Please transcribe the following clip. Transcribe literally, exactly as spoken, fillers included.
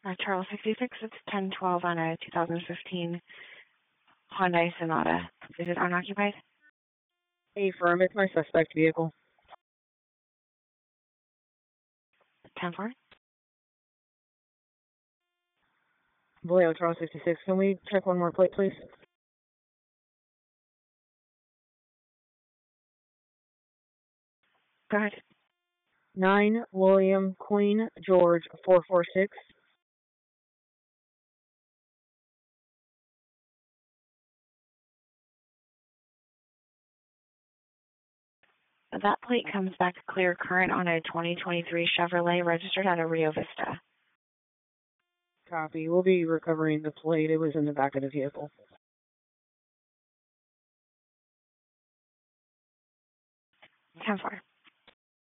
Uh, Charles sixty-six, it's ten twelve on a two thousand fifteen Hyundai Sonata. Is it unoccupied? Affirm, it's my suspect vehicle. ten four. Vallejo, Charles sixty-six. Can we check one more plate, please? Go ahead. nine William Queen George four four six. That plate comes back clear current on a twenty twenty-three Chevrolet registered out of Rio Vista. Copy. We'll be recovering the plate. It was in the back of the vehicle. ten four.